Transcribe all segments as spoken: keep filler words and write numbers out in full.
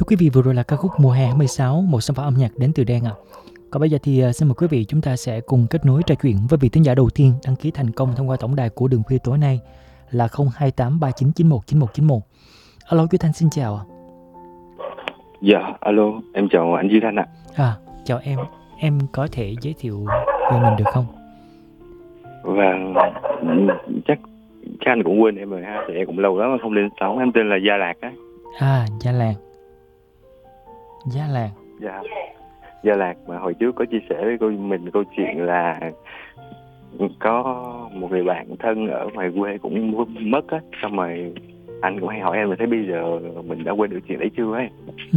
Thưa quý vị, vừa rồi là ca khúc Mùa hè hai sáu, một sản phẩm âm nhạc đến từ Đen ạ. Còn bây giờ thì uh, xin mời quý vị chúng ta sẽ cùng kết nối trò chuyện với vị thính giả đầu tiên đăng ký thành công thông qua tổng đài của Đường Khuya tối nay là không hai tám ba chín chín một chín một chín một. Alo, Duy Thanh xin chào ạ. Dạ, alo, em chào anh Duy Thanh ạ. À, chào em, em có thể giới thiệu về mình được không? Và chắc các anh cũng quên em rồi ha, thì em cũng lâu lắm không lên sóng. Em tên là Gia Lạc á. À, Gia Lạc. Gia Lạc. Dạ, Gia Lạc mà hồi trước có chia sẻ với cô mình câu chuyện là có một người bạn thân ở ngoài quê cũng mất á, xong rồi anh cũng hay hỏi em là thấy bây giờ mình đã quên được chuyện đấy chưa ấy. Ừ.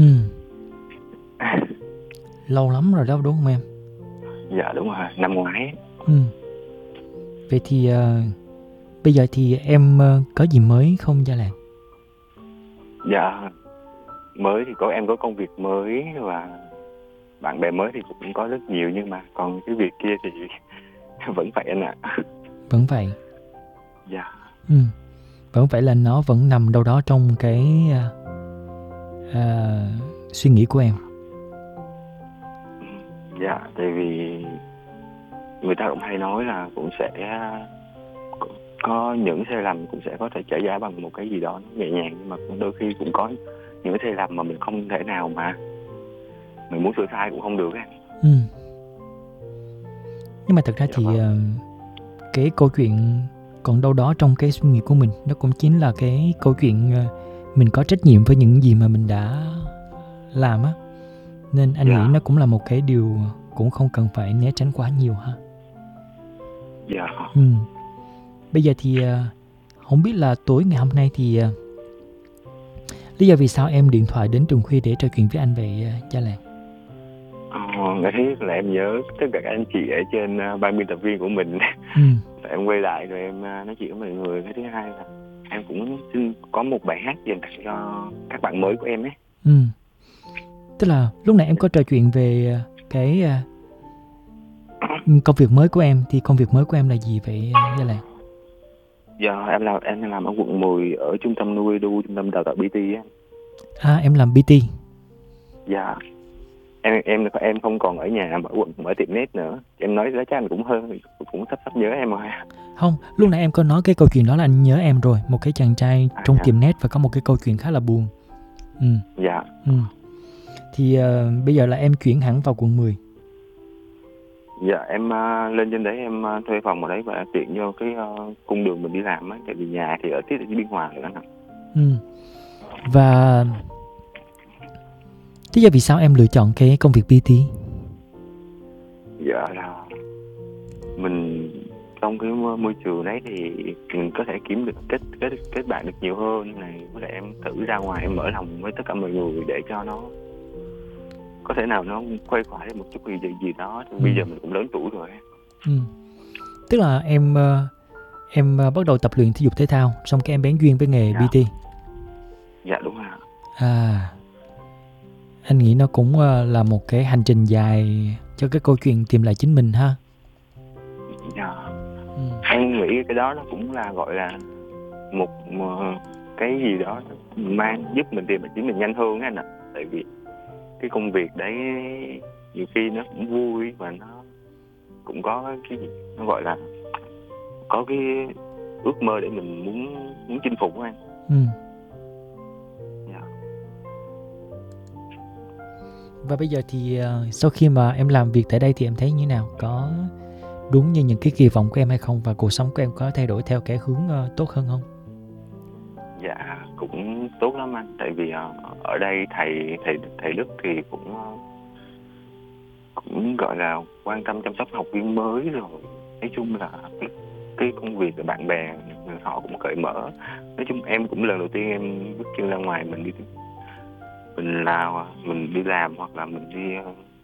Lâu lắm rồi đó đúng không em? Dạ đúng rồi, năm ngoái. Ừ. Vậy thì uh, bây giờ thì em uh, có gì mới không Gia Lạc? Dạ, mới thì có em có công việc mới và bạn bè mới thì cũng có rất nhiều, nhưng mà còn cái việc kia thì vẫn vậy anh ạ. Vẫn vậy. Dạ. Ừ. Vẫn phải là nó vẫn nằm đâu đó trong cái uh, uh, suy nghĩ của em. Dạ, tại vì người ta cũng hay nói là cũng sẽ có những sai lầm cũng sẽ có thể trả giá bằng một cái gì đó nhẹ nhàng, nhưng mà đôi khi cũng có những cái sai lầm mà mình không thể nào mà mình muốn sửa sai cũng không được á. Ừ. Nhưng mà thật ra Dạ thì vâng. uh, cái câu chuyện còn đâu đó trong cái suy nghĩ của mình, nó cũng chính là cái câu chuyện uh, mình có trách nhiệm với những gì mà mình đã làm á, nên anh Dạ. nghĩ nó cũng là một cái điều cũng không cần phải né tránh quá nhiều ha. Dạ. Ừ. Bây giờ thì uh, không biết là tối ngày hôm nay thì uh, lý do vì sao em điện thoại đến Trường Khuya để trò chuyện với anh vậy uh, Gia Lạc? Ờ, ngày thứ nhất là em nhớ tất cả các anh chị ở trên uh, ban biên tập viên của mình. Ừ. Em quay lại rồi em uh, nói chuyện với mọi người. Cái thứ hai là em cũng xin có một bài hát dành tặng cho các bạn mới của em ấy. Ừ. Tức là lúc nãy em có trò chuyện về uh, cái uh, công việc mới của em, thì công việc mới của em là gì vậy uh, Gia Lạc? Dạ, em làm em làm ở quận mười ở trung tâm nuôi đu, trung tâm đào tạo pê tê á. À, em làm pê tê. Dạ. Em em em không còn ở nhà mở quận mở tiệm net nữa. Em nói đó chắc anh cũng hơn cũng sắp sắp nhớ em rồi. Không, lúc nãy em có nói cái câu chuyện đó là anh nhớ em rồi, một cái chàng trai À, trong dạ. tiệm net và có một cái câu chuyện khá là buồn. Ừ. Dạ. Ừ. Thì uh, bây giờ là em chuyển hẳn vào quận mười. Dạ, em uh, lên trên đấy em uh, thuê phòng ở đấy và tiện vô cái uh, cung đường mình đi làm á, tại vì nhà thì ở tiếp ở Biên Hòa rồi anh ạ. Ừ. Và thế giờ vì sao em lựa chọn cái công việc pê tê? Dạ là mình trong cái môi trường đấy thì mình có thể kiếm được kết kết kết bạn được nhiều hơn này, có thể em thử ra ngoài em mở lòng với tất cả mọi người để cho nó có thể nào nó khuây khỏa lên một chút gì gì đó. Thì Ừ. bây giờ mình cũng lớn tuổi rồi. Ừ. Tức là em uh, em uh, bắt đầu tập luyện thể dục thể thao, xong cái em bén duyên với nghề Dạ. pê tê. Dạ đúng rồi. À, anh nghĩ nó cũng uh, là một cái hành trình dài cho cái câu chuyện tìm lại chính mình ha. Dạ. Ừ. Em nghĩ cái đó nó cũng là gọi là một, một cái gì đó mang giúp mình tìm lại chính mình nhanh hơn anh ạ. Tại vì cái công việc đấy nhiều khi nó cũng vui và nó cũng có cái gì nó gọi là có cái ước mơ để mình muốn muốn chinh phục anh. Ừ. Dạ. Và bây giờ thì uh, sau khi mà em làm việc tại đây thì em thấy như thế nào? Có đúng như những cái kỳ vọng của em hay không? Và cuộc sống của em có thay đổi theo cái hướng uh, tốt hơn không? Dạ cũng tốt lắm anh. Tại vì uh, ở đây thầy thầy thầy Đức thì cũng uh, cũng gọi là quan tâm chăm sóc học viên mới rồi. Nói chung là cái, cái công việc của bạn bè họ cũng cởi mở. Nói chung em cũng lần đầu tiên em bước chân ra ngoài mình đi mình là mình đi làm hoặc là mình đi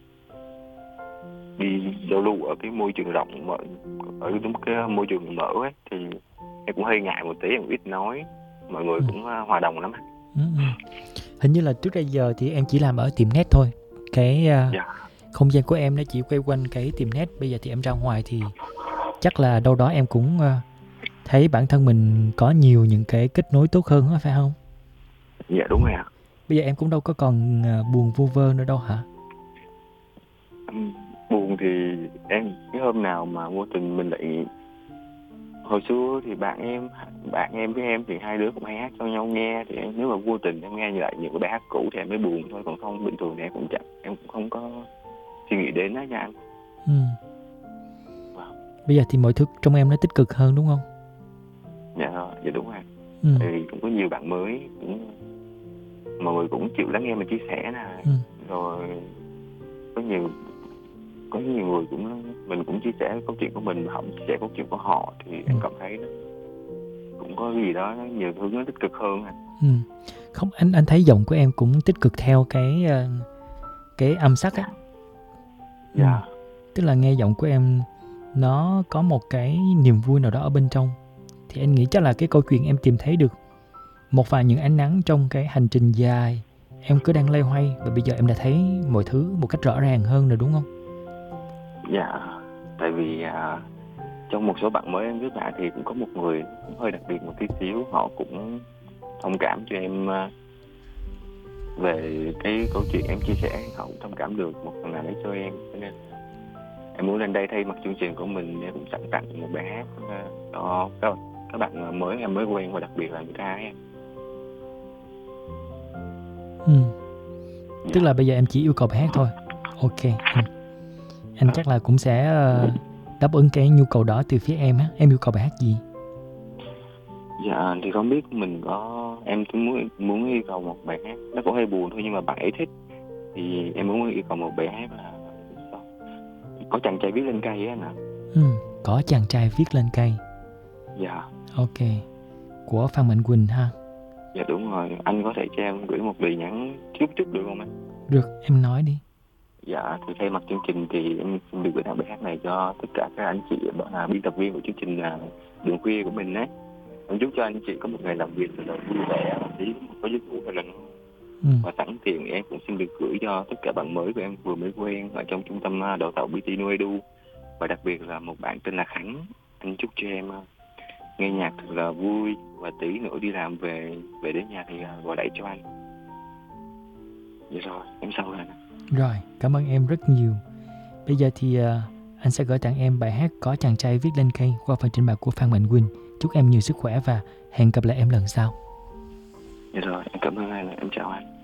đi giao lưu ở cái môi trường rộng mở, ở đúng cái môi trường mở ấy, thì em cũng hơi ngại một tí, em ít nói, mọi người Ừ. cũng hòa đồng lắm. Ừ, ừ. Hình như là trước đây giờ thì em chỉ làm ở tiệm net thôi, cái uh, Dạ. không gian của em nó chỉ quay quanh cái tiệm net. Bây giờ thì em ra ngoài thì chắc là đâu đó em cũng uh, thấy bản thân mình có nhiều những cái kết nối tốt hơn đó, phải không? Dạ đúng rồi ạ. Bây giờ em cũng đâu có còn à, buồn vu vơ nữa đâu hả? Ừm, buồn thì em cái hôm nào mà vô tình mình lại, hồi xưa thì bạn em bạn em với em thì hai đứa cũng hay hát cho nhau nghe, thì em, nếu mà vô tình em nghe lại những cái bài hát cũ thì em mới buồn thôi, còn không bình thường thì em cũng chẳng em cũng không có suy nghĩ đến đó nha anh. Ừ. Vâng. Bây giờ thì mọi thứ trong em nó tích cực hơn đúng không? Dạ, dạ đúng rồi. Ừ. Tại vì cũng có nhiều bạn mới, cũng mọi người cũng chịu lắng nghe mình chia sẻ nè, Ừ. rồi có nhiều có nhiều người cũng mình cũng chia sẻ câu chuyện của mình mà họ cũng chia sẻ câu chuyện của họ, thì Ừ. em cảm thấy nó cũng có cái gì đó nhiều hướng nó tích cực hơn anh. Ừ. Không, anh anh thấy giọng của em cũng tích cực theo cái ờ, cái âm sắc á. Ừ. Dạ. Tức là nghe giọng của em nó có một cái niềm vui nào đó ở bên trong, thì anh nghĩ chắc là cái câu chuyện em tìm thấy được một vài những ánh nắng trong cái hành trình dài em cứ đang loay hoay, và bây giờ em đã thấy mọi thứ một cách rõ ràng hơn rồi đúng không? Dạ, tại vì à, trong một số bạn mới em biết lại thì cũng có một người cũng hơi đặc biệt một tí xíu, họ cũng thông cảm cho em à, về cái câu chuyện em chia sẻ, họ cũng thông cảm được một phần nào đấy cho em, cho nên em muốn lên đây thay mặt chương trình của mình em cũng sẵn tặng một bài hát à, cho các các bạn mới em mới quen, và đặc biệt là những cái em. Ừ. Dạ. Tức là bây giờ em chỉ yêu cầu bài hát thôi. Ok, anh anh chắc là cũng sẽ ờ, đáp ứng cái nhu cầu đó từ phía em á. Em yêu cầu bài hát gì? Dạ thì không biết mình có em cũng muốn muốn yêu cầu một bài hát, nó cũng hơi buồn thôi nhưng mà bạn ấy thích, thì em muốn yêu cầu một bài hát là có chàng trai viết lên cây á nè. Ừ. Có chàng trai viết lên cây. Dạ. Ok, của Phan Mạnh Quỳnh ha. Dạ đúng rồi, anh có thể cho em gửi một lời nhắn chút chút được không anh? Được, em nói đi. Dạ, thì thay mặt chương trình thì em xin được gửi tặng bài hát này cho tất cả các anh chị à, biên tập viên của chương trình là Đường Khuya của mình đấy. Em chúc cho anh chị có một ngày làm việc thật là vui vẻ, và tí có giấc ngủ thật là ngon. Ừ. Và sẵn tiện em cũng xin được gửi cho tất cả bạn mới của em vừa mới quen ở trong trung tâm à, đào tạo bê tê Nuedu, và đặc biệt là một bạn tên là Khánh. Anh chúc cho em à, nghe nhạc thật là vui, và tí nữa đi làm về về đến nhà thì à, gọi đẩy cho anh. Vậy rồi, em sau rồi anh. Rồi, cảm ơn em rất nhiều. Bây giờ thì uh, anh sẽ gửi tặng em bài hát Có chàng trai viết lên cây qua phần trình bày của Phan Mạnh Quỳnh. Chúc em nhiều sức khỏe và hẹn gặp lại em lần sau. Vậy rồi, em cảm ơn anh, em chào anh.